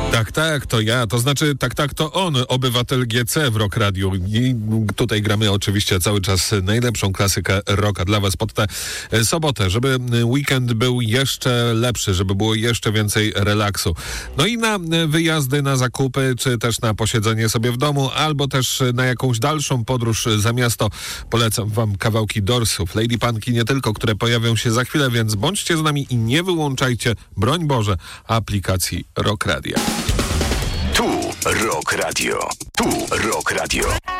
Tak, to ja, to znaczy tak, to on, obywatel GC w Rock Radio. I tutaj gramy oczywiście cały czas najlepszą klasykę rocka dla was pod tę sobotę, żeby weekend był jeszcze lepszy, żeby było jeszcze więcej relaksu. No i na wyjazdy, na zakupy, czy też na posiedzenie sobie w domu, albo też na jakąś dalszą podróż za miasto. Polecam wam kawałki Doorsów, Lady Punky nie tylko, które pojawią się za chwilę, więc bądźcie z nami i nie wyłączajcie, broń Boże, aplikacji Rock Radio. Tu Rock Radio. Tu Rock Radio.